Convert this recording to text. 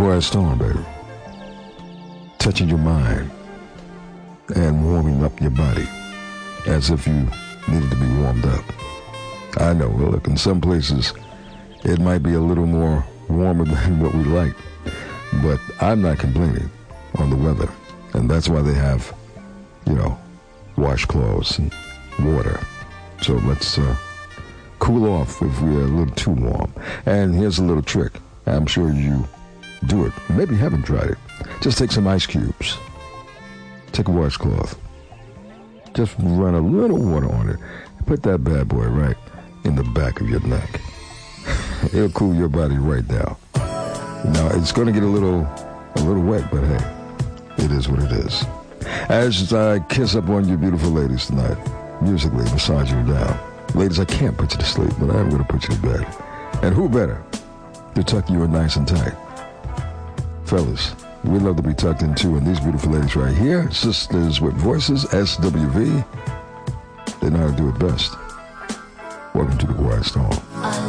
Quiet Storm, baby. Touching your mind and warming up your body as if you needed to be warmed up. I know, well, look, in some places it might be a little more warmer than what we like, but I'm not complaining on the weather. And that's why they have, washcloths and water. So let's cool off if we're a little too warm. And here's a little trick. I'm sure you do it. Maybe you haven't tried it. Just take some ice cubes. Take a washcloth. Just run a little water on it. Put that bad boy right in the back of your neck. It'll cool your body right down. Now, it's going to get a little wet, but hey, it is what it is. As I kiss up on you beautiful ladies tonight, musically massage you down. Ladies, I can't put you to sleep, but I am going to put you to bed. And who better to tuck you in nice and tight? Fellas, we love to be tucked in too, and these beautiful ladies right here, Sisters with Voices, SWV, they know how to do it best. Welcome to the Quiet Storm.